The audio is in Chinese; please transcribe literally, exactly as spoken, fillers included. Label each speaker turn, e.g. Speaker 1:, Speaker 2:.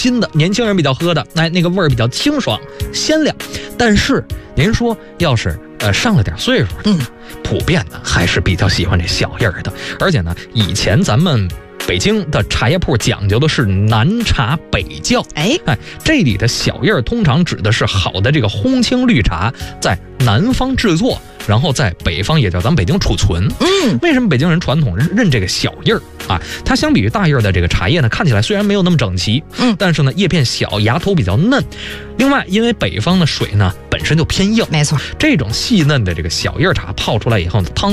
Speaker 1: 新的，年轻人比较喝的，哎，那个味儿比较清爽鲜亮。但是您说要是呃上了点岁数，嗯，普遍呢还是比较喜欢这小叶儿的。而且呢，以前咱们北京的茶叶铺讲究的是南茶北窖，哎哎，这里的小叶通常指的是好的这个烘青绿茶，在南方制作，然后在北方也叫咱们北京储存。嗯，为什么北京人传统认认这个小叶儿啊？它相比于大叶的这个茶叶呢，看起来虽然没有那么整齐，嗯，但是呢叶片小，芽头比较嫩。另外，因为北方的水呢本身就偏硬，
Speaker 2: 没错，
Speaker 1: 这种细嫩的这个小叶茶泡出来以后，汤